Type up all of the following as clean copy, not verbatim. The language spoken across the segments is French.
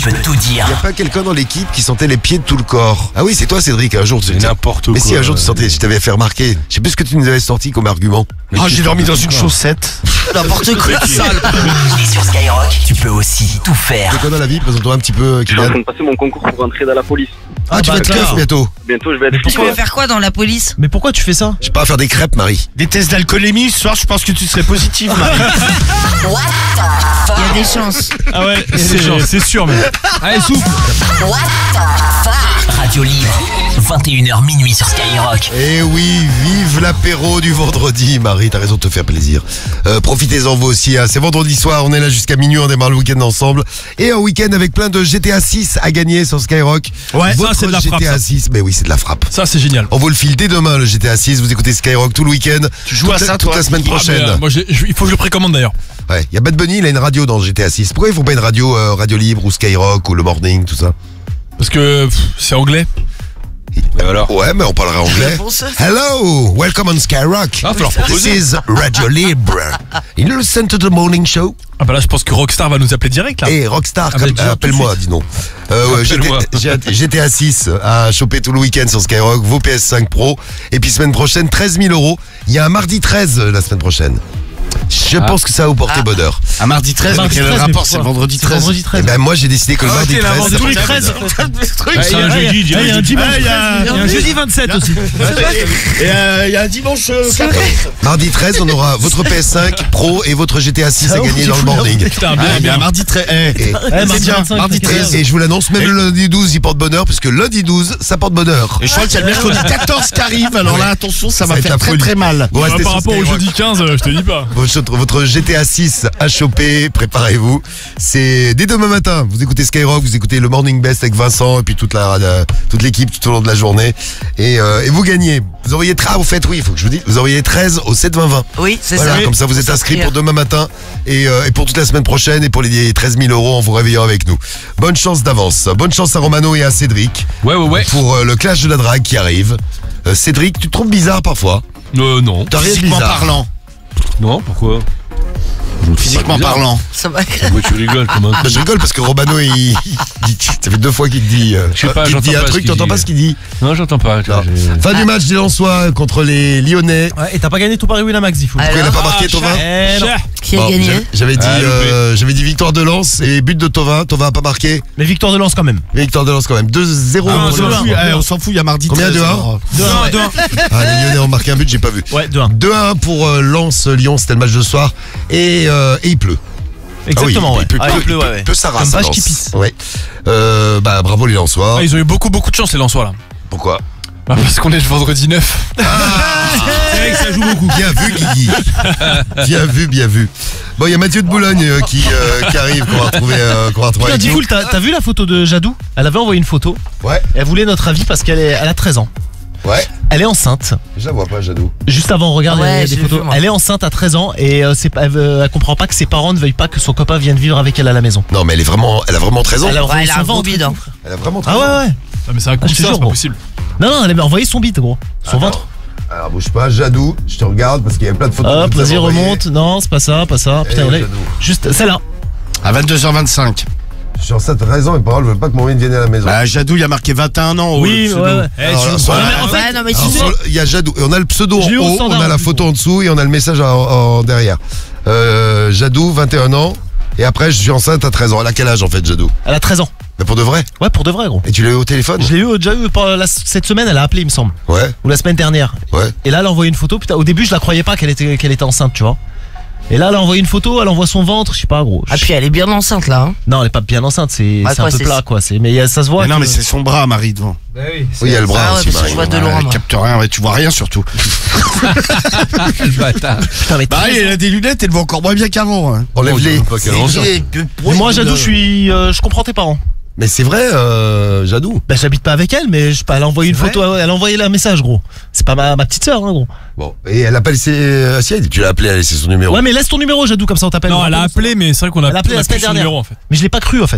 peut tout dire. Il n'y a pas quelqu'un dans l'équipe qui sentait les pieds de tout le corps. Ah oui, c'est toi Cédric, un jour. N'importe quoi. Mais si un jour tu sentais, je t'avais fait remarquer. Je sais plus ce que tu nous avais sorti comme argument. Ah, j'ai dormi dans une chaussette. N'importe quoi, sale. Et sur Skyrock, tu peux aussi tout faire. C'est quoi dans la vie? Présente-toi un petit peu, Je suis en Kylian. train de passer mon concours pour rentrer dans la police. Ah, tu vas être keuf bientôt. Bientôt, je vais être Tu veux faire quoi dans la police? Mais pourquoi tu fais ça? Je sais pas, faire des crêpes, Marie. Des tests d'alcoolémie, ce soir, je pense que tu serais positive, Marie. Il y a des chances. Ah ouais, c'est sûr mais. Allez, souffle. Radio Libre, 21h minuit sur Skyrock. Eh oui, vive l'apéro du vendredi. Marie, t'as raison de te faire plaisir. Profitez-en vous aussi, hein. C'est vendredi soir, on est là jusqu'à minuit, on démarre le week-end ensemble. Et un week-end avec plein de GTA 6 à gagner sur Skyrock. Ouais, ça, Votre c'est de la frappe, GTA ça. 6, mais oui, c'est de la frappe. Ça c'est génial. On vous le file dès demain, le GTA 6. Vous écoutez Skyrock tout le week-end. Tu joues à ça, toute toi? la semaine prochaine. Ah, mais, moi il faut que je le précommande d'ailleurs. Ouais, il y a Bad Bunny, il a une radio dans GTA 6. Pourquoi ils font pas une radio, Radio Libre ou Skyrock ou le Morning, tout ça? Parce que c'est anglais. Ouais, mais on parlerait anglais. Hello, welcome on Skyrock. Ah, faut leur This proposer. is Radio Libre. You listen to the morning show? Ah bah là je pense que Rockstar va nous appeler direct là. Et Rockstar, Ah bah, dis-leur appelle-moi, dis donc. Appelle-moi. GTA 6 à choper tout le week-end sur Skyrock, vos PS5 Pro. Et puis semaine prochaine, 13 000 €. Il y a un mardi 13 la semaine prochaine. Je pense que ça va vous porter bonheur. Un mardi 13, Mardi quel 13, rapport? mais C'est le pourquoi? vendredi C'est 13. vendredi Et 13. ben moi j'ai décidé que le mardi 13. Tous les 13. C'est un jeudi, Il y a un dimanche. Il y a un jeudi 27 aussi. Et il y a un dimanche 14. Mardi 13, on aura votre PS5 Pro et votre GTA 6 à gagner dans le morning. Putain, Ah, mais bien. un mardi 13. Et, C'est bien, mardi 13. et je vous l'annonce, même le lundi 12 il porte bonheur, parce que lundi 12 ça porte bonheur. Et je crois qu'il y a le mercredi 14 qui arrive. Alors là, attention, ça va va être faire la très folie. très mal. Bon, restez Par sur rapport au Skyrock. jeudi 15, je te dis pas. Votre GTA 6 à choper, préparez-vous. C'est dès demain matin. Vous écoutez Skyrock, vous écoutez le Morning Best avec Vincent et puis toute l'équipe tout au long de la journée. Et vous gagnez. Vous envoyez au fait, oui, il faut que je vous dise. Vous envoyez 13 au 7 20 20. Oui, c'est Voilà, ça. comme ça vous êtes inscrit pour demain matin et pour toute la semaine prochaine et pour les 13 000 € en vous réveillant avec nous. Bonne chance d'avance. Bonne chance à Romano et à Cédric. Ouais. Pour le clash de la drague qui arrive. Cédric, tu te trouves bizarre parfois? Non. T'as rien de Physiquement bizarre. parlant. Non, pourquoi? Physiquement parlant. Ça va. Moi tu rigoles comment? Bah, je rigole parce que Romano, ça fait 2 fois qu'il te dit, Je sais pas, qu'il te dit j'entends un pas ce truc, qu'il t'entends dit. pas ce qu'il dit. Non, j'entends pas. Non. Fin du match des Lensois contre les Lyonnais. Ah, Ouais, et t'as pas gagné tout Paris Winamax, il faut. Pourquoi il n'a Alors, pas marqué Tovin? qui a Bon, gagné? j'avais dit victoire de Lens et but de Tovin. Tovin a pas marqué. Mais victoire de Lens quand même. Mais victoire de Lens quand même. 2-0 Ah, pour Lens. on s'en fout, il y a mardi 13. Combien de 1? alors. 2-1. Ah, les Lyonnais ont marqué un but, j'ai pas vu. Ouais, 2-1. 2-1 pour Lens-Lyon, c'était le match de ce soir. Et il pleut. Exactement, ah oui, ouais. Il Il pleut, ouais, ouais. pleut sa race. Comme à vache Lens. qui pisse. Ouais. Bravo les Lensois. Ah, ils ont eu beaucoup de chance les Lensois là. Pourquoi? Bah parce qu'on est le vendredi 9. C'est vrai que ça joue beaucoup. Bien vu, Guigui. Bien vu. Bon, il y a Mathieu de Boulogne qui arrive, qu'on va retrouver Putain, avec nous. Difool, t'as vu la photo de Jadou? Elle avait envoyé une photo. Ouais, Elle voulait notre avis parce elle a 13 ans. ouais. Elle est enceinte. Je la vois pas, Jadou. Juste avant, regarde, Ouais, il y a j'ai des photos. vu, moi. Elle est enceinte à 13 ans et elle comprend pas que ses parents ne veuillent pas que son copain vienne vivre avec elle à la maison. Non, mais elle a vraiment 13 ans. Elle a envoyé Ouais, elle a son un gros ventre. bide. Hein. Elle a vraiment 13 Ah ans. ouais. Ah, mais c'est un coup je de te ça, jure, c'est pas gros. possible. Non, elle avait envoyé son bite, gros. Son Attends. ventre. Alors, bouge pas, Jadou, je te regarde parce qu'il y a plein de photos. Hop, que vous avez vas-y, envoyées. remonte. Non, c'est pas ça. Putain, Eh, on est. Jadou. Juste celle-là. À 22h25. Je suis enceinte, t'as raison, mes parents ne veulent pas que mon vienne à la maison. Bah, Jadou, il a marqué 21 ans. Oui, pseudo. ouais. Alors, sur la- En fait, Ouais, non, mais tu alors, sais. il y a Jadou, et on a le pseudo en Je l'ai au haut, standard, on a en la plus, photo gros. en dessous et on a le message en derrière. Jadou, 21 ans, et après je suis enceinte à 13 ans. Elle a quel âge en fait, Jadou? Elle a 13 ans. Mais pour de vrai? Ouais, pour de vrai, gros. Et tu l'as eu au téléphone? Je l'ai déjà eu cette semaine, elle a appelé, il me semble. Ouais, Ou la semaine dernière. ouais. Et là, elle a envoyé une photo. Putain, au début, je la croyais pas qu'elle était enceinte, tu vois. Et là, elle a envoyé une photo, elle envoie son ventre, je sais pas, gros. Ah, puis elle est bien enceinte là. Hein. Non, elle est pas bien enceinte, c'est Bah, un quoi, peu c'est- plat, quoi. Mais ça se voit. Mais non, que- mais c'est son bras, Marie, devant. Oui, il y a le bras Ah ouais, aussi, parce que Marie. je vois de loin, Elle moi. capte rien, ouais, tu vois rien surtout. Putain, mais Bah, 13 elle ans. a des lunettes, elle voit encore moins bien qu'avant. Hein. Enlève-les. Mais moi, Jadou, je comprends tes parents. Mais c'est vrai, Jadou. Bah, j'habite pas avec elle, mais elle a envoyé une photo, elle a envoyé un message, gros. C'est pas ma petite sœur, hein, gros. Bon, et elle a pas laissé. Si, tu l'as appelé, elle a laissé son numéro. Ouais, mais laisse ton numéro, Jadou, comme ça on t'appelle. Non, elle a appelé, mais c'est vrai qu'on a Elle a appelé la plus semaine son dernière. numéro en fait. Mais je l'ai pas cru, en fait.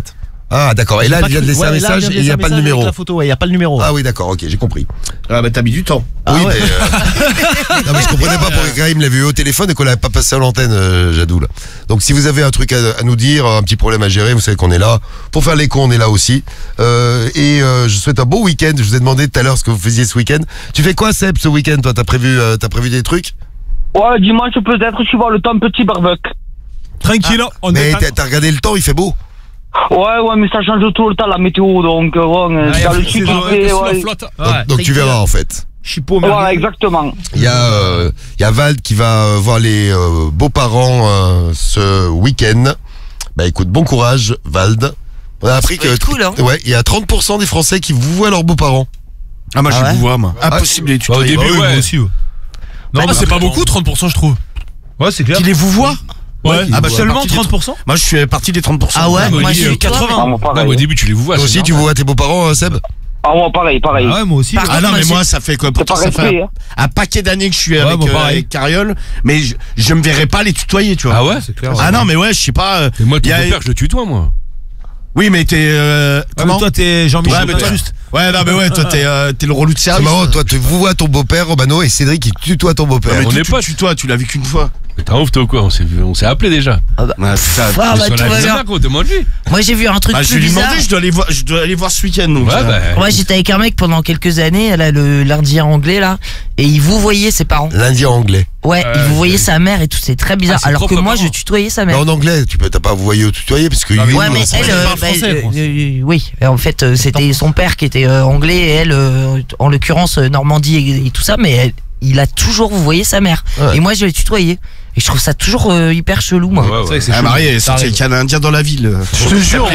Ah, d'accord. Et là, elle vient de laisser un message et il n'y a pas le numéro. La photo, ouais, il n'y a pas le numéro. Ah oui, d'accord, ok, j'ai compris. Ah bah t'as mis du temps. Oui, mais, non, mais je comprenais pas pourquoi Karim l'avait eu au téléphone et qu'on l'avait pas passé à l'antenne, Jadou, là. Donc, si vous avez un truc à nous dire, un petit problème à gérer, vous savez qu'on est là. Pour faire les cons, on est là aussi. Je souhaite un bon week-end. Je vous ai demandé tout à l'heure ce que vous faisiez ce week-end. Tu fais quoi, Seb, ce week-end, toi? T'as prévu des trucs? Ouais, dimanche peut-être, tu vois le temps petit barbecue. Tranquille, on Mais est. t'as regardé le temps, il fait beau. Ouais, mais ça change tout le temps la météo, donc bon, dans le sud, ouais. Donc tu verras, en fait. Chipot, Voilà, exactement. Il y a Vald qui va voir les beaux-parents ce week-end. Bah écoute, bon courage, Vald. On a appris peut que être cool, hein. ouais, il y a 30% des Français qui vous voient leurs beaux-parents. Ah moi Ah je ouais vous vois moi. Impossible les Au tutoyer. début, ouais. moi aussi. Ouais, Non, mais c'est pas beaucoup, 30%, je trouve. ouais c'est clair. Qui les vous voit? Ouais. Ah bah Seulement partie des 30%? Moi je suis partie des 30%. Ah ouais, moi je suis 80. Ah, moi, Ah, pareil. mais au début, tu les vois. Toi c'est aussi, tu normal. vois tes beaux-parents, Seb? Ah, moi, pareil. Ah ouais, moi aussi. Par Ah contre, non moi, mais j'ai- moi ça fait quoi? C'est Pourtant pas ça fait respect, hein. un paquet d'années que je suis Ouais, avec, moi, pareil. avec Cariole, mais je me verrais pas les tutoyer, tu vois. Ah ouais, c'est clair. Ah non mais ouais je sais pas. Et moi, ton y a- père, je le tutoie, moi. Oui mais t'es Comment toi t'es Ouais Jean-Michel mais toi juste. Ouais non mais ouais toi t'es le relou de C'est service. marrant, toi, tu vois ton beau-père, Romano, et Cédric qui tutoie ton beau-père. Mais on tu est potes. tutoies, tu l'as vu qu'une fois. Mais t'es un ouf, toi, ou quoi? On s'est appelé déjà. Ouais, c'est ça. Ah, bah, Sur tout la va vie, bien. gros, demande-lui. Moi j'ai vu un truc Bah, je plus vais lui bizarre. demander, je dois aller voir ce week-end. Donc, Ouais, bah. Moi j'étais avec un mec pendant quelques années, là, le l'Indien anglais là, et il vous voyait ses parents. L'Indien anglais. Ouais, il vous voyait sa mère et tout, c'est très bizarre. Ah, c'est Alors que propre moi parents. je tutoyais sa Mais mère. en anglais, t'as pas voyé ou tutoyer, parce que Ah, mais you, Ouais, mais c'est- elle, parle français, quoi. oui. Et en fait, c'était son père qui était anglais et elle, en l'occurrence, Normandie et tout ça, mais il a toujours vous voyez sa mère. Ouais. Et moi, je l'ai tutoyé. Et je trouve ça toujours hyper chelou, moi. Ouais, ouais. Ah Marie est sortie avec un indien dans la ville. Je te jure.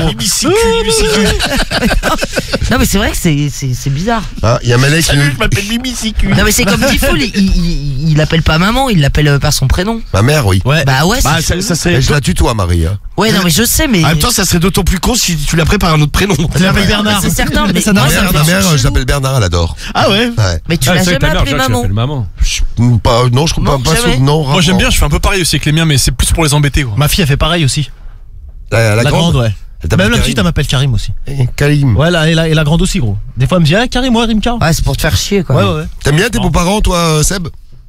Non, mais c'est vrai que c'est bizarre. Ah, il y a Malek qui nous... Je m'appelle Mimi Sicu. Non, mais c'est comme Diffoul, il l'appelle pas maman, il l'appelle par son prénom. Ma mère, oui. Ouais. Bah ouais, Bah, c'est ça, chelou. ça serait. Et je la tutoie, Marie. Hein. Ouais, non, mais je sais, mais. En même temps, ça serait d'autant plus con si tu l'appelles par un autre prénom. Tu l'appelles Bernard. C'est certain, mais Ça moi, n'a ça rien me à fait Ma mère, chelou. je l'appelle Bernard, elle adore. Ah ouais. Ouais. Mais tu Ah, l'as c'est vrai que jamais ta mère, appelé Jacques, tu maman. l'appelles maman. Non, je comprends Non, pas. jamais. Non, Moi, j'aime bien, je fais un peu pareil aussi avec les miens, mais c'est plus pour les embêter, quoi. Ma fille a fait pareil aussi. La grande, ouais. Elle t'appelle Même la Karim. petite elle m'appelle Karim aussi. Karim. Ouais et la grande aussi gros. Des fois elle me dit ah Karim moi Rimka. Ouais, c'est pour te faire chier, quoi. Ouais. T'aimes bien tes beaux-parents, toi, Seb?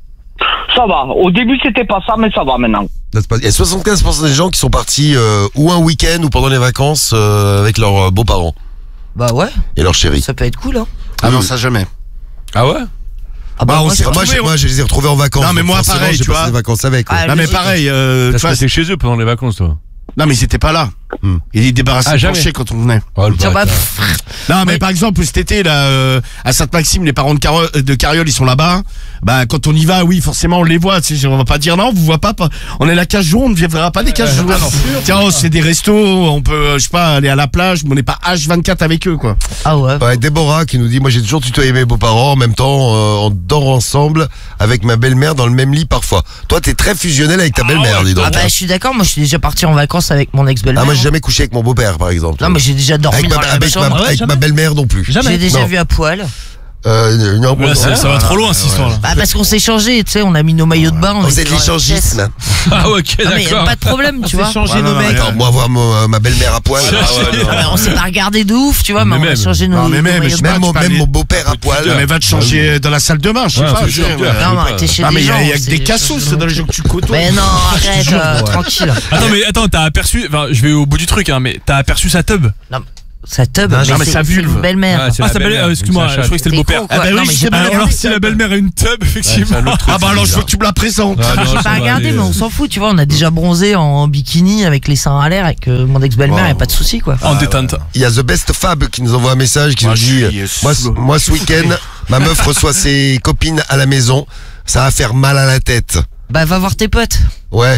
Ça va. Au début, c'était pas ça, mais ça va maintenant. Il y a 75% des gens qui sont partis ou un week-end ou pendant les vacances avec leurs beaux-parents Bah ouais, et leurs chéris. ça peut être cool, hein. Ah non, ça jamais. Ah ouais? Ah Bah, on moi, s'est c'est- retrouvés, Je les ai retrouvés en vacances. Non, mais donc moi, forcément, pareil, j'ai tu passé vois. des vacances avec. Ouais. Ah, Non mais logique. pareil, T'as tu vois. passé chez eux pendant les vacances, toi. Non mais ils étaient pas là. Ils débarrassaient Ah, le jamais. plancher quand on venait. Oh, le Tiens, bah, bâtard. Non mais Oui. par exemple cet été là à Sainte-Maxime les parents de Cariole ils sont là-bas. Bah quand on y va oui forcément on les voit. Tu sais, on va pas dire non on vous voit pas. On est là 15 jours on ne viendra pas des 15 jours. Tiens on se fait des restos on peut je sais pas aller à la plage mais on n'est pas H24 avec eux quoi. Ah ouais. Ouais, Déborah qui nous dit moi j'ai toujours tutoyé mes beaux-parents en même temps on dort ensemble avec ma belle-mère dans le même lit parfois. Toi t'es très fusionnel avec ta belle-mère dis donc. Ah bah, je suis d'accord, moi, je suis déjà parti en vacances avec mon ex-belle-mère. Ah moi j'ai jamais couché avec mon beau-père par exemple. Non, mais j'ai déjà dormi avec dans la même chambre. Ouais, avec jamais. ma belle-mère non plus. Jamais. J'ai déjà Non. vu à poil. Non, Là, ça va trop loin, cette histoire-là. Bah, parce qu'on s'est changé, tu sais, on a mis nos maillots de bain. on Vous était êtes dans la l'échangisme. Ah, ok, pièce. Ah, mais d'accord. pas de problème, tu vois. changé Ouais, nos non, mecs. non, Attends, moi voir ma belle-mère à poil. Ah, mais on s'est pas regardé de ouf, tu vois, mais Mais on a même. changé nos Non, mais nos même, maillots de bain. Même, tu peux même aller- mon beau-père à poil. Mais va te changer dans la salle de bain je sais Ouais, pas. c'est je sûr, sais, ouais. ouais. Non, mais t'es chez Ah des mais il y gens. a que c'est- des cassos dans les gens que tu côtoies. Mais non, arrête, tranquille. Attends, t'as aperçu. Enfin, je vais au bout du truc, hein, mais t'as aperçu sa tub? Ça tub, Non, mais c'est sa c'est vulve. une belle-mère. Ah, sa belle-mère, excuse-moi, je croyais que c'était le T'es beau-père. con, quoi. Ah bah Non, oui, mais je j'ai sais pas pas, Alors, regardé. si la belle-mère a une tub, effectivement. Ah bah alors je veux que tu me la présentes. J'ai pas regardé, mais on s'en fout, tu vois, on a déjà bronzé en bikini avec les seins à l'air avec mon ex-belle-mère, Wow. y a pas de souci, quoi. En détente. Il y a The Best Fab qui nous envoie un message qui Moi, nous je dit suis moi ce week-end ma meuf reçoit ses copines à la maison, ça va faire mal à la tête. Bah, va voir tes potes. Ouais.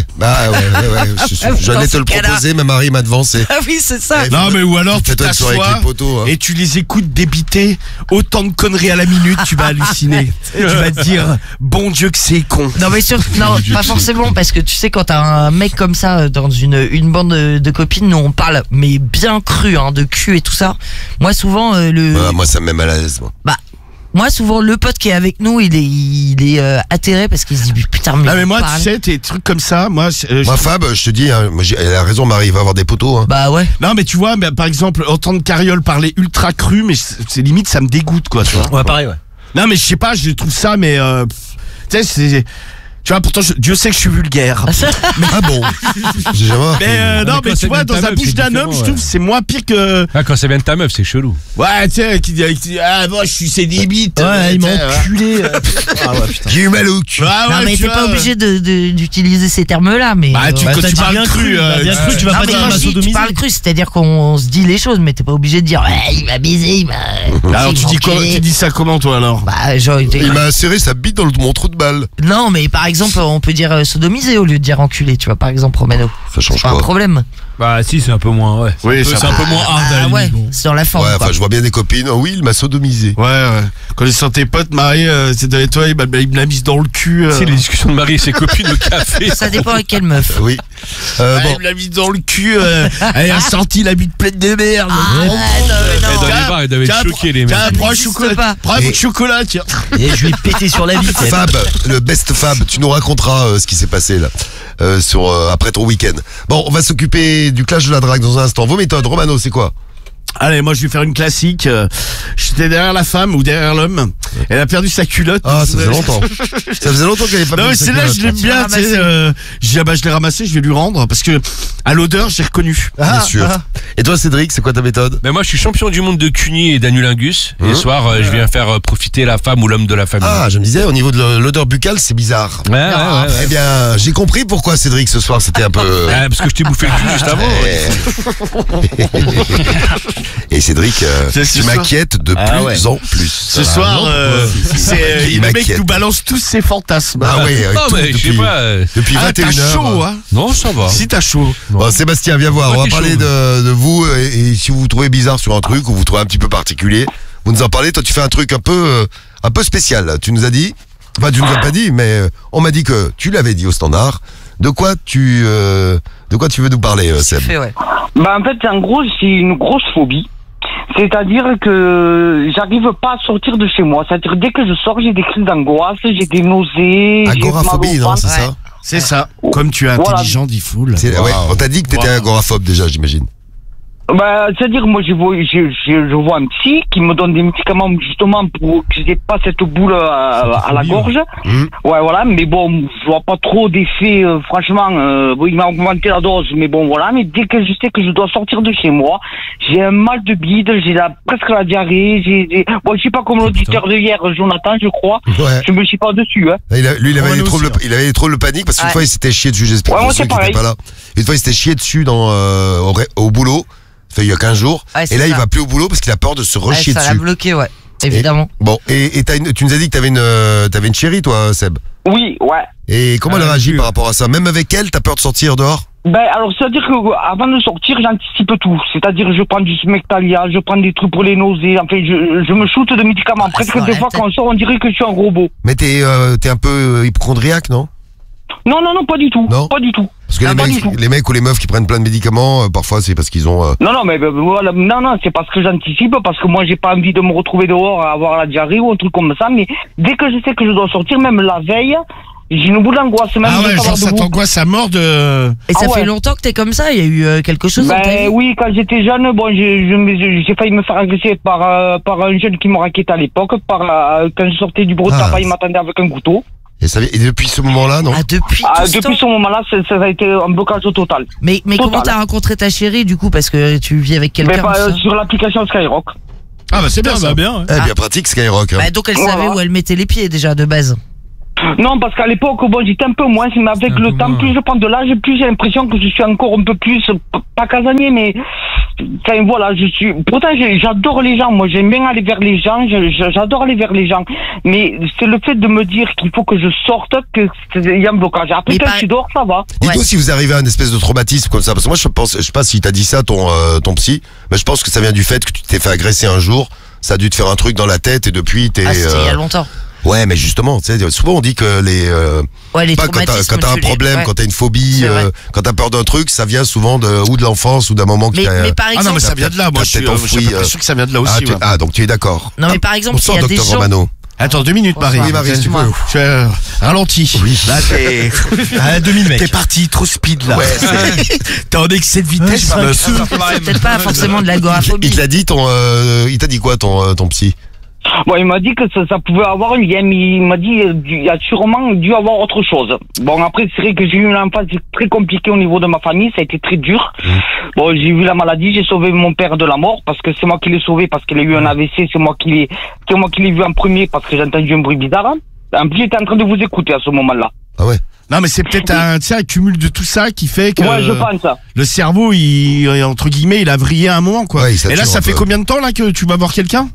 J'allais te le Dans ce cas-là. proposer mais Marie m'a devancé. Ah oui, c'est ça. Non mais ou alors tu Fais-toi une soirée avec t'assois les poteaux. Hein. et tu les écoutes débiter autant de conneries à la minute, tu vas halluciner. Tu vas te dire bon Dieu que c'est con. Non mais non pas forcément parce que tu sais quand t'as un mec comme ça dans une bande de copines, nous on parle mais bien cru hein, de cul et tout ça. Moi souvent Moi ça me met mal à l'aise moi. bah Moi, souvent, le pote qui est avec nous, il est atterré parce qu'il se dit putain, mais. Ah, mais moi, parle. tu sais, tes trucs comme ça, moi. Moi, Fab, je te dis, hein, elle a raison, Marie, il va avoir des poteaux. Hein. Bah ouais. Non, mais tu vois, par exemple, entendre Carriole parler ultra cru, mais c'est limite, ça me dégoûte, quoi, tu vois. Ouais, pareil, ouais. Non, mais je sais pas, je trouve ça, mais. Tu sais, c'est. Tu vois, pourtant, Dieu sait que je suis vulgaire. Ah bon? J'ai jamais. Mais non, mais quand tu c'est vois, bien dans ta la meuf, bouche c'est d'un homme, différent, je trouve que c'est moins pire que. Ah, quand ça vient de ta meuf, c'est chelou. Ouais, tu sais, qui dit ah, moi, je suis ses bites. Ouais, il m'a tu sais, enculé. Ah ouais, putain. J'ai eu mal au cul. Ah, Non, ouais, mais tu t'es vois, pas obligé d'utiliser ces termes-là, mais. Bah, Bah, quand t'as tu dit parles bien cru, bien cru, tu vas Non, pas mais dire quand il m'a je dis, tu sodomisé. parles cru, c'est-à-dire qu'on se dit les choses, mais t'es pas obligé de dire ouais, il m'a baisé, il m'a. Alors, il m'a enculé. tu dis ça comment, toi, alors? Bah, genre, Il m'a serré sa bite dans mon trou de balle. non, mais par exemple, on peut dire sodomisé au lieu de dire enculé, tu vois, par exemple, Romano. Ça change C'est pas un quoi? problème. Bah, si, c'est un peu moins, ouais. Oui, c'est un peu moins hard à la Ah ouais, limite, bon. c'est dans la forme. Ouais, quoi. enfin, je vois bien des copines. Oh oui, il m'a sodomisé. Ouais. Quand j'ai senti tes potes, Marie, c'était toi, il me l'a mise dans le cul. C'est les discussions de Marie et ses copines au café. Ça dépend avec quelle meuf. Oui. Ouais, Bon. il me l'a mise dans le cul. Elle a sorti la bite pleine de merde. Ah, non, Eh, dans les bars, ils doivent être choqués, les mecs. Tiens, prends un n'existe chocolat. pas. Prends un bout de Et- chocolat, tiens. Et je lui ai pété sur la bite. Fab, le best Fab, tu nous raconteras ce qui s'est passé là après ton week-end. Bon, on va s'occuper du clash de la drague dans un instant. Vos méthodes, Romano, c'est quoi? Allez, moi je vais faire une classique. J'étais derrière la femme ou derrière l'homme. Elle a perdu sa culotte. Ah, ça faisait longtemps. Ça faisait longtemps qu'elle avait pas Non, mais mis sa celle-là, culotte. je l'aime bien. Tu sais, j'ai dit, ah bah, je l'ai ramassé, je vais lui rendre parce que à l'odeur, j'ai reconnu. Bien sûr. Et toi, Cédric, c'est quoi ta méthode? Ben moi, je suis champion du monde de cuni et d'anulingus. Et le soir, je viens faire profiter la femme ou l'homme de la famille. Ah, je me disais, au niveau de l'odeur buccale, c'est bizarre. Ouais. Eh bien, j'ai compris pourquoi Cédric ce soir c'était un peu. Ah, parce que je t'ai bouffé le cul juste avant. Et Cédric, C'est tu ce soir. m'inquiètes de Ah plus ouais. en plus. Ce soir, c'est Il le mec m'inquiète. nous balance tous ses fantasmes. Ah oui, Ah, mais je sais pas. depuis Ah, t'as 21h. chaud, hein? Non, ça va. Si t'as chaud. Bon, Sébastien, viens voir. Ouais, On va t'es parler chaud. de vous et si vous vous trouvez bizarre sur un truc ou vous trouvez un petit peu particulier, vous nous en parlez. Toi, tu fais un truc un peu spécial. Tu nous as dit, enfin, tu nous as pas dit, mais on m'a dit que tu l'avais dit au standard. De quoi tu veux nous parler, Seb? Fait, ouais. Bah en fait, en gros, c'est une grosse phobie. C'est-à-dire que j'arrive pas à sortir de chez moi. C'est-à-dire dès que je sors, j'ai des crises d'angoisse, j'ai des nausées, j'ai mal au Agoraphobie, non, ventre. c'est ça? C'est ça. Comme tu es Voilà. intelligent, dit Foul. Ouais, on t'a dit que t'étais agoraphobe déjà, j'imagine. Bah, c'est-à-dire, moi, je vois un psy qui me donne des médicaments justement pour que j'ai pas cette boule à la gorge. Ouais, voilà. Mais bon, je vois pas trop d'effets, franchement. Bon, il m'a augmenté la dose, mais bon, voilà. Mais dès que je sais que je dois sortir de chez moi, j'ai un mal de bide, presque la diarrhée. Bon, je sais pas comme l'auditeur de hier, Jonathan, je crois. Ouais. Je me chie pas dessus, hein. Lui, il avait Romano des troubles, aussi, il avait des troubles de panique parce qu'une Ouais. fois il s'était chié dessus, j'espère Ouais, pour moi, ceux c'est qui n'étaient pareil. pas là. Une fois il s'était chié dessus au boulot, ça fait il y a 15 jours, Ouais, c'est et là il ça. va plus au boulot parce qu'il a peur de se Ouais, rechier ça l'a dessus. bloqué, ouais. Évidemment. Bon, et tu nous as dit que t'avais une chérie toi, Seb. Oui, ouais. Et comment elle réagit par rapport à ça? Même avec elle, t'as peur de sortir dehors? Ben, alors, c'est-à-dire que avant de sortir, j'anticipe tout. C'est-à-dire, je prends du Smectalia, je prends des trucs pour les nausées. Enfin, je me shoote de médicaments. Presque ça des arrête. fois, quand on sort, on dirait que je suis un robot. Mais t'es un peu hypochondriaque, non? Non, pas du tout. Non. Pas du tout. Parce que Ah, pas du tout. les mecs ou les meufs qui prennent plein de médicaments, parfois c'est parce qu'ils ont. Non, mais voilà. Non, c'est parce que j'anticipe, parce que moi, j'ai pas envie de me retrouver dehors à avoir la diarrhée ou un truc comme ça. Mais dès que je sais que je dois sortir, même la veille, j'ai une boule d'angoisse. Même Ah de ouais, savoir genre ça debout. t'angoisse à mort de. Et ça Ah fait ouais. longtemps que t'es comme ça? Il y a eu quelque chose dans ta vie? Ben oui, quand j'étais jeune, bon, j'ai failli me faire agresser par un jeune qui me raquettait à l'époque. Quand je sortais du bureau de Ah. travail, il m'attendait avec un couteau. Et depuis ce moment-là, non? Ah, depuis tout ce Depuis temps. ce moment-là, ça a été un blocage total. Mais Total. comment t'as rencontré ta chérie, du coup? Parce que tu vis avec Mais quelqu'un. pas ou ça sur l'application Skyrock. Ah bah c'est bien, ça. bien. Ouais. Eh bien pratique Skyrock. Hein. Bah, donc elle Voilà. savait où elle mettait les pieds déjà de base. Non, parce qu'à l'époque, bon, j'étais un peu moins, mais avec le temps, plus je prends de l'âge, plus j'ai l'impression que je suis encore un peu plus, pas casanier, mais, enfin, voilà, pourtant, j'adore les gens, moi, j'aime bien aller vers les gens, j'adore aller vers les gens, mais c'est le fait de me dire qu'il faut que je sorte, il y a un blocage. Après, Mais quand pas- je suis dehors, ça va. Dites-nous Ouais. si vous arrivez à un espèce de traumatisme comme ça, parce que moi je sais pas si t'as dit ça ton psy, mais je pense que ça vient du fait que tu t'es fait agresser un jour, ça a dû te faire un truc dans la tête et depuis t'es. Ah, c'était il y a longtemps. Ouais, mais justement, tu sais, souvent on dit que les Ouais, les pas quand traumatismes. t'as un problème, ouais. quand t'as une phobie, C'est vrai. quand t'as peur d'un truc, ça vient souvent ou de l'enfance ou d'un moment qui Mais par Ah non, exemple, mais ça vient de là. Moi, je suis peut-être enfoui, sûr que ça vient de là aussi. ouais. donc tu es d'accord. non mais par exemple, il Bonsoir, y a des docteur gens. Romano. Attends, 2 minutes, Marie. Oui, Marie, si tu peux. Je suis ralenti. Oui. Là, t'es. À 2000 mec. T'es parti trop speed là. Ouais, T'es en excès de vitesse. Ouais, meuf. C'est peut-être pas forcément de Il l'agoraphobie. te l'a dit il t'a dit quoi ton psy? Bon, il m'a dit que ça pouvait avoir un lien, mais il m'a dit il y a sûrement dû avoir autre chose. Bon, après, c'est vrai que j'ai eu une enfance très compliquée au niveau de ma famille, ça a été très dur. Bon, j'ai vu la maladie, j'ai sauvé mon père de la mort, parce que c'est moi qui l'ai sauvé, parce qu'il a eu un AVC, c'est moi qui l'ai vu en premier, parce que j'ai entendu un bruit bizarre. En plus, j'étais en train de vous écouter à ce moment-là. Ah ouais. Non, mais c'est peut-être un cumul de tout ça qui fait que Ouais, je pense. le cerveau, entre guillemets, il a vrillé à un moment, quoi. Ouais, il Et là, sature ça un fait peu. combien de temps là que tu vas voir quelqu'un?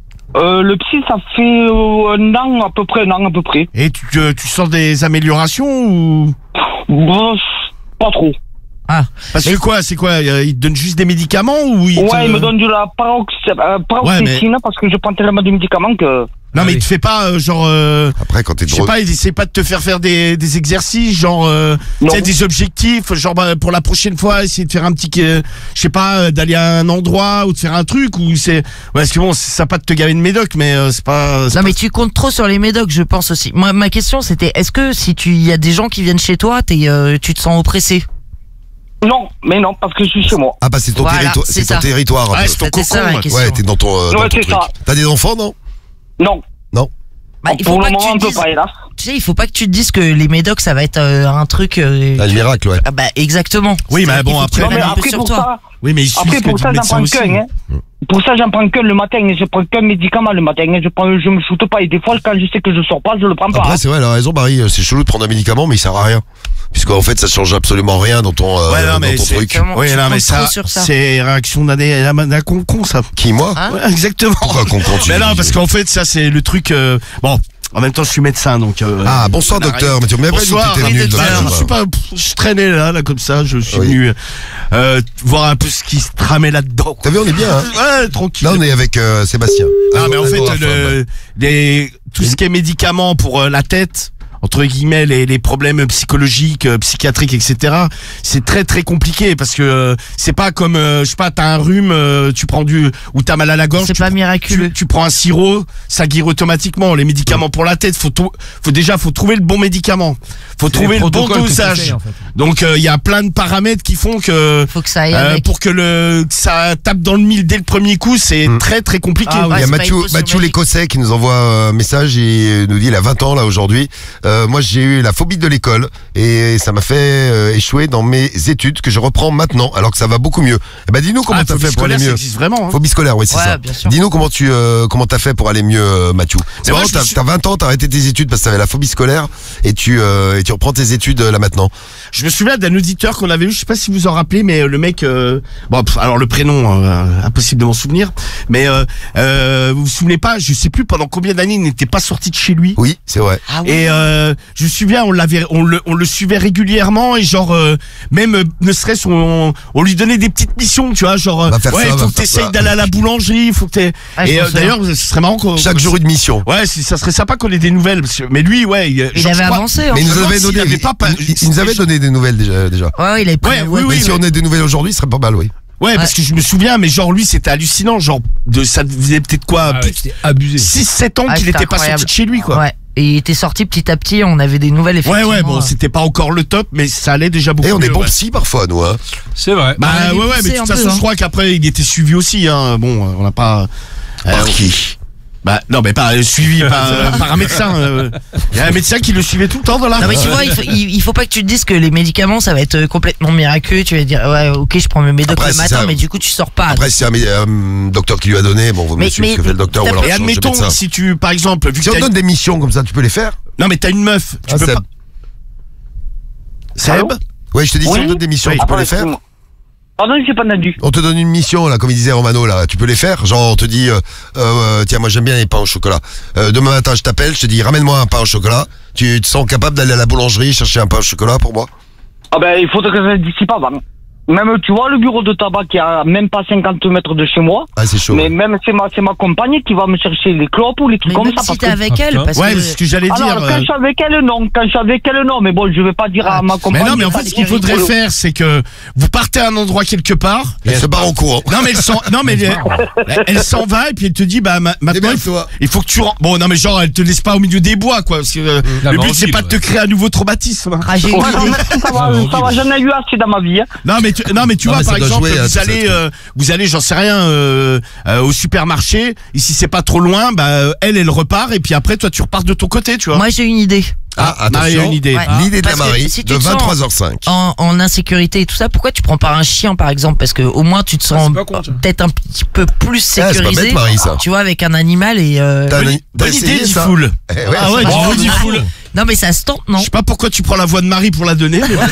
Le psy, ça fait un an à peu près. Et tu sens des améliorations ou? Bon, pas trop. Parce que quoi, c'est quoi? Il te donne juste des médicaments ou il Il me donne de la paroxétine parce que je prends tellement de médicaments que... Non, mais il te fait pas Après, quand t'es je sais drôle. pas, il essaie pas de te faire des exercices, genre, tu sais, des objectifs, genre, pour la prochaine fois, essayer de faire un petit, je sais pas, d'aller à un endroit ou de faire un truc, ou c'est, ouais, parce que bon, c'est sympa de te gaver une médoc, mais c'est pas. Non mais tu comptes trop sur les médocs, je pense aussi. Moi, ma question c'était, est-ce que si il y a des gens qui viennent chez toi, tu te sens oppressé? Non, mais non, parce que je suis chez moi. Ah bah c'est ton Voilà, territoire, c'est c'est ton ça. territoire. un Ouais, peu. c'est ton C'était ça cocon. ma question. Ouais, t'es dans ton c'est truc. ça. T'as des enfants, non? Non. Bah, il faut Pour pas le que moment, tu on te peut dises, pas, hélas. tu sais, il faut pas que tu te dises que les médocs ça va être un truc. Ah, le miracle, ouais. Ah bah exactement. Oui, mais C'est-à-dire bon, qu'il faut que tu après- Non, mais prennes un peu après, sur pour toi. ça, Oui, mais il suit après, ce que pour dit ça, le j'en médecin prends aussi. qu'un, hein. Pour ça, j'en prends qu'un le matin. Je prends qu'un médicament le matin. Je me shoote pas. Et des fois, quand je sais que je sors pas, je le prends pas. Après, c'est vrai, elle a raison, Marie. C'est chelou de prendre un médicament, mais il sert à rien. Puisqu'en fait, ça change absolument rien dans ton, Ouais, non, dans mais ton c'est- truc. Comment Oui, tu non, mais comptes ça, trop sur ça. c'est réaction d'un con, ça. Qui, moi? Hein Ouais, exactement. Pourquoi qu'on continue? Mais non, parce qu'en fait, ça, c'est le truc, bon. En même temps, je suis médecin, donc. Ah, bonsoir, ça n'a docteur. rien. Mais tu m'as pas dit Bonsoir. que t'étais venu. Docteur. Bah, je suis pas, je traînais là, comme ça, je suis Oui. venu voir un peu ce qui se tramait là-dedans. T'as vu, on est bien, hein? Ouais, tranquille. Là, on est avec Sébastien. Non, mais en fait, Agoraphobe. tout ce qui est médicaments pour la tête, entre guillemets, les problèmes psychologiques, psychiatriques, etc., c'est très très compliqué parce que c'est pas comme, je sais pas, t'as un rhume, tu prends ou t'as mal à la gorge, C'est pas miraculeux. tu prends un sirop, ça guérit automatiquement. Les médicaments pour la tête, faut trouver le bon médicament, faut trouver le bon dosage. Donc il y a plein de paramètres qui font que Faut que ça aille avec. pour que ça tape dans le mille dès le premier coup, c'est très très compliqué. Il y Ouais, a c'est pas Mathieu hyposomatique. l'Écossais qui nous envoie un message et nous dit il a 20 ans là aujourd'hui. Moi j'ai eu la phobie de l'école et ça m'a fait échouer dans mes études que je reprends maintenant alors que ça va beaucoup mieux. Eh ben dis-nous comment t'as phobie fait pour aller scolaire, mieux. ça existe vraiment. Hein. Phobie scolaire, oui c'est Ouais, ça. bien sûr. Dis-nous comment t'as fait pour aller mieux, Mathieu. C'est moi, marrant, je me suis- t'as 20 ans, t'as arrêté tes études parce que t'avais la phobie scolaire et tu reprends tes études là maintenant. Je me souviens d'un auditeur qu'on avait eu, je sais pas si vous en rappelez, mais le mec, alors le prénom, impossible de m'en souvenir, mais vous vous souvenez pas, je sais plus pendant combien d'années il n'était pas sorti de chez lui. Oui, c'est vrai. Ah oui. Et je me souviens, on le suivait régulièrement et genre même ne serait-ce on lui donnait des petites missions, tu vois, genre Va faire ça, il va faut que faire t'essayes ça. d'aller à la boulangerie, il faut que t'aies. Ah, je Et m'en souviens. d'ailleurs, ce serait marrant qu'on Chaque jour une mission. Ouais, ça serait sympa qu'on ait des nouvelles, mais lui, ouais, Il genre, avait je crois- avancé. Hein. Mais il nous me demande avait s'il donné, avait pas- il nous avait donné des nouvelles déjà. Ouais, il avait pris. Ouais, oui, Mais si on a des nouvelles aujourd'hui, ce serait pas mal, oui. Ouais, parce que je me souviens, mais genre lui, c'était hallucinant, genre ça faisait peut-être quoi, plus de C'était abusé. 6-7 ans Ah, qu'il c'était était pas incroyable. sorti de chez lui, quoi. Ouais. Et il était sorti petit à petit, on avait des nouvelles effectivement. Ouais, bon, c'était pas encore le top, mais ça allait déjà beaucoup Et on est mieux, bons ouais. psy parfois, nous, hein. C'est vrai. Bah On avait ouais, poussé mais de un toute peu, façon, hein. je crois qu'après, il était suivi aussi, hein. Bon, on n'a pas. Par qui? Bah non, mais pas suivi par un médecin. Il y a un médecin qui le suivait tout le temps dans la. Non mais tu vois, il faut pas que tu te dises que les médicaments ça va être complètement miraculeux. Tu vas dire ouais ok je prends mes médocs Après, le c'est matin ça. mais du coup tu sors pas. Après, c'est un docteur qui lui a donné, bon, vaut mieux Mais- suivre ce que mais- fait le docteur ou alors Et changer de admettons, médecin. si tu, par exemple, vu que Si on t'as- donne des missions comme ça, tu peux les faire? non mais t'as une meuf, tu Ah, peux Seb. pas. Seb. Allô Ouais, je te dis, si Oui. on donne des missions, Oui. tu peux les faire? excuse-moi. Pardon, j'ai pas entendu. On te donne une mission, là, comme il disait Romano, là, tu peux les faire? Genre, on te dit, tiens, moi j'aime bien les pains au chocolat. Demain matin, je t'appelle, je te dis, ramène-moi un pain au chocolat. Tu te sens capable d'aller à la boulangerie chercher un pain au chocolat pour moi? Ah ben, il faudrait que ça se dissipe avant. Même, tu vois, le bureau de tabac qui est à même pas 50 mètres de chez moi. Ah, c'est chaud. Mais même, c'est ma compagne qui va me chercher les clopes ou les trucs Mais comme même ça. si parce t'es que- avec elle, parce Ouais, que... c'est ce que j'allais dire. Alors, quand je suis avec elle, non. Quand je suis avec elle, non. Mais bon, je vais pas dire à ma compagne. Mais non, mais en fait, ce qu'il faudrait faire, c'est que vous partez à un endroit quelque part. Elle se barre en courant. Non, mais elle s'en va et puis elle te dit, bah, maintenant, Démerde-toi. il faut que tu rentres. Bon, non, mais genre, elle te laisse pas au milieu des bois, quoi. Parce que le but, c'est pas de te créer un nouveau traumatisme. Ah, j'ai une Ouais, non, idée. merci, ça va, j'en ai eu assez dans ma vie. Hein. Non, mais tu Non, vois, mais ça par doit exemple, jouer à tout ça, vous allez, j'en sais rien, au supermarché. Et si c'est pas trop loin, bah, elle repart. Et puis après, toi, tu repars de ton côté, tu vois. Moi, j'ai une idée. Ah, Marie a attention. une idée. Ouais. L'idée de la Parce que Marie si tu de te sens 23h05. En insécurité et tout ça, pourquoi tu prends pas un chien par exemple? Parce que au moins tu te sens peut-être un petit peu plus Ah, c'est pas sécurisé, bête, Marie, ça. tu vois, avec un animal et T'as Bonne essayé idée, ça Difool. Eh ouais, Ah ouais, c'est bravo, pas- Difool. non mais ça se tente, non? Je sais pas pourquoi tu prends la voix de Marie pour la donner. Mais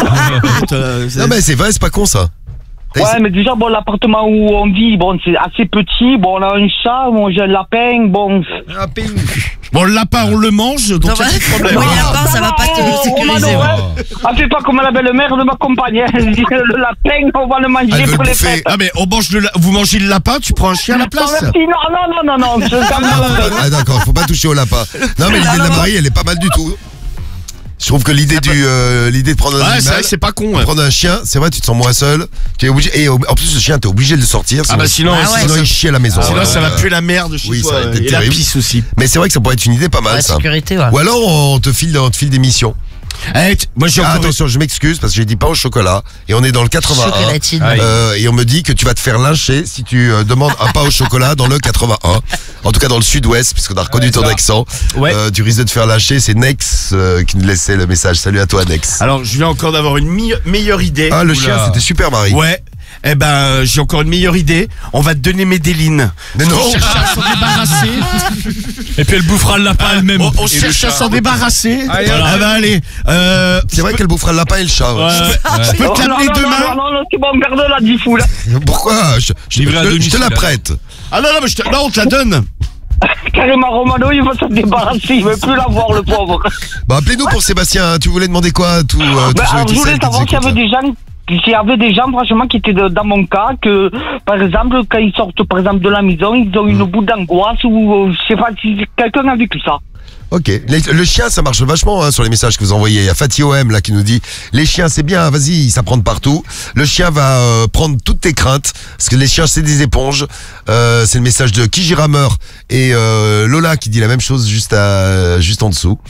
Non, mais c'est vrai, c'est pas con ça. T'as Ouais, essayé- mais déjà, bon, l'appartement où on vit, bon, c'est assez petit. Bon, on a un chat, bon, j'ai un lapin, bon. Bon, le lapin, on le mange, donc Non, y a bah, pas de problème. oui, lapin, ça va pas te sécuriser. Ouais. Ah, fais pas comme la belle-mère de ma compagne. Elle dit, le lapin, on va le Elle manger veut pour le les bouffer. fêtes. Ah, mais vous mangez le lapin, tu prends un chien à la Non, place. merci, non, je calme la lapin. Ah d'accord, faut pas toucher au lapin. Non mais l'idée de la Marie, elle est pas mal du tout. Je trouve que l'idée de prendre un Ouais, c'est vrai animal, que c'est pas con. Ouais. prendre un chien, c'est vrai, tu te sens moins seul. Tu es obligé, et en plus le chien, t'es obligé de le sortir. Ah bah sinon, Ah ouais. sinon il chie à la maison. sinon ça va puer la merde chez oui, toi. ça va être Et la terrible. pisse aussi. Mais c'est vrai que ça pourrait être une idée pas mal La ça. sécurité, ouais. Ou alors on te file des missions. Moi j'ai Ah, encore attention, je m'excuse parce que j'ai dit pas au chocolat et on est dans le 81. Chocolatine. Et on me dit que tu vas te faire lyncher si tu demandes un pain au chocolat dans le 81. En tout cas dans le sud-ouest, puisqu'on a reconnu ton accent. Ouais. Tu risques de te faire lyncher. C'est Nex qui nous laissait le message. Salut à toi Nex. Alors je viens encore d'avoir une meilleure idée. Ah le Oula. chien c'était super Marie. Ouais. Eh ben, j'ai encore une meilleure idée. On va te donner Medellin. Mais non. On cherche à s'en débarrasser. Et puis elle bouffera le lapin elle-même. On cherche à s'en débarrasser. Ah bah allez. C'est vrai qu'elle bouffera le lapin et le chat. ouais. Je peux te l'amener demain. Non, c'est bon, garde-la, Difool. Pourquoi je Livré à te domicile, la là. prête. Ah non, mais non, on te la donne. Carrément, Romano, il va se débarrasser, il veut plus la voir, le pauvre. Bah appelez-nous pour Sébastien. Tu voulais demander quoi tout Ben, ceux alors, qui je voulais savent qui savoir s'il y avait écoutent, des gens. S'il y avait des gens, franchement, qui étaient dans mon cas, que, par exemple, quand ils sortent, par exemple, de la maison, ils ont une bout d'angoisse ou, je sais pas, si quelqu'un a vécu ça. Ok. Le chien, ça marche vachement hein, sur les messages que vous envoyez. Il y a Fatih OM là qui nous dit les chiens c'est bien, vas-y, ça prend de partout. Le chien va prendre toutes tes craintes parce que les chiens c'est des éponges. C'est le message de Kijirameur et Lola qui dit la même chose juste en dessous.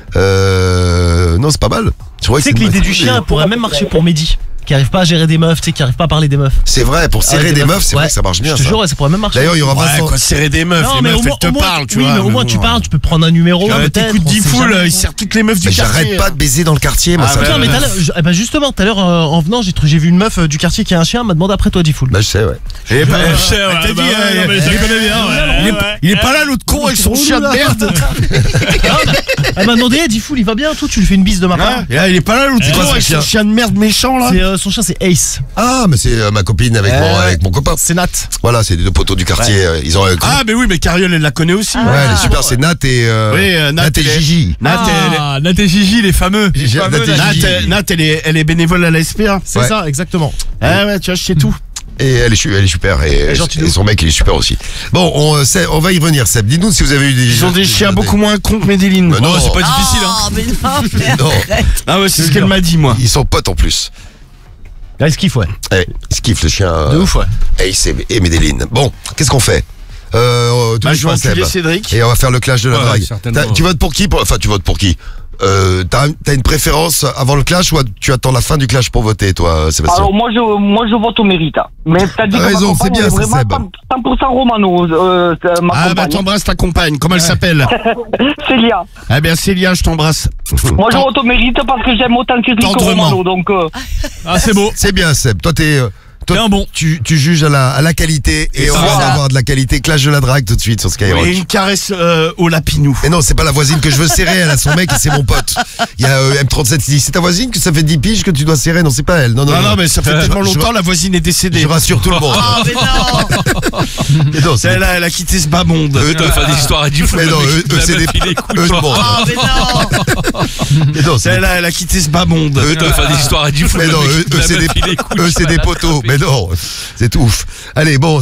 Non, c'est pas mal. Je crois Tu sais que c'est une l'idée bonne du idée. chien pourrait même marcher pour Mehdi, qui arrive pas à gérer des meufs, tu sais, qui arrive pas à parler des meufs. C'est vrai, pour serrer Avec des meufs, c'est vrai que ça marche bien. Je te ça. jure, ouais, ça pourrait même marcher. D'ailleurs, il y aura Ouais, Vincent. quoi, serrer des meufs. Non, Les mais meufs, au elles moins, te parlent, tu oui, vois. mais au moins bon, tu parles, tu peux prendre un numéro. Mais peut-être, t'écoutes on sait Difool, jamais. il sert toutes les meufs du Mais quartier. j'arrête pas de baiser dans le quartier, moi. Ah, ça bah, me- Non, mais tout à l'heure, bah justement, tout à l'heure, en venant, j'ai vu une meuf du quartier qui a un chien, elle m'a demandé après toi, Difool. Bah, je sais, ouais. Eh ben, Je sais, ouais, t'as dit, bah ouais, non, mais je les connais bien, ouais. il est pas là l'autre con avec son chien de merde. Elle m'a demandé, Difool, il va bien, tout, tu lui fais une bise de ma part. Hein, et là, il est pas là l'autre quoi, con ce avec son chien chien de merde méchant là. Son chien, c'est Ace. Ah, mais c'est ma copine avec mon copain. C'est Nat. Voilà, c'est les deux poteaux du quartier. Ils ont un groupe. Ah mais oui mais Cariole elle la connaît aussi. Ouais, elle est super, c'est Nat et Nat, Nat et elle est- Gigi. Nat, Ah, Nat et Gigi, les fameux. Nat et Gigi. Nat, elle est bénévole à la SPA. C'est Ouais. ça, exactement. Ah ouais, tu vois, je sais tout. Et elle est super et gentille. son mec il est super aussi. Bon, on va y revenir Seb. Dis-nous si vous avez eu des Ils ont des chiens beaucoup moins cons que Medellin. Mais non, c'est pas difficile, hein. Oh, mais non, mais Non, Ah ouais, c'est ce qu'elle m'a dit moi. ils sont potes en plus. Là, il se kiffe, ouais. Eh, ils se kiffent le chien. De ouf, ouais. Ace et Medellin. Bon, qu'est-ce qu'on fait tout Bah, je vais Seb. enculer Cédric. Et on va faire le clash de la Ouais, drague. certainement. Tu votes pour qui Enfin, tu votes pour qui T'as une préférence avant le clash ou tu attends la fin du clash pour voter, toi, Sébastien Alors, moi, je vote au mérite. Mais t'as dit T'as que raison, ma compagne, c'est bien, elle est ça, vraiment Seb. 100% Romano, ma Ah bah compagne. t'embrasses ta compagne. Comment elle s'appelle Célia. Eh bien Célia, je t'embrasse. Moi, je vote au mérite parce que j'aime autant Cédric que Tendrement. Romano, donc... Ah, c'est beau. C'est bien, Seb. Toi, T'es un bon. Tu juges à la qualité et on va avoir de la qualité. Clash de la drague tout de suite sur Skyrock. Et une caresse au lapinou. Mais non, c'est pas la voisine que je veux serrer, elle a son mec et c'est mon pote. Il y a M37 qui dit c'est ta voisine que ça fait 10 piges que tu dois serrer. Non, c'est pas elle. Non, Non, mais ça fait tellement je- longtemps, la voisine est décédée. Je rassure tout le monde. Ah, mais non. Mais non, c'est- Elle a quitté ce bas monde. Eux, Tu vas faire des histoires à Difool. mais non, eux, c'est des. Eux, non. Ah, mais non. Mais non, c'est Elle a quitté ce bas monde. Eux, On va faire des histoires à 10 fois. mais non, eux, c'est des poteaux. Mais non, c'est tout ouf. Allez, bon.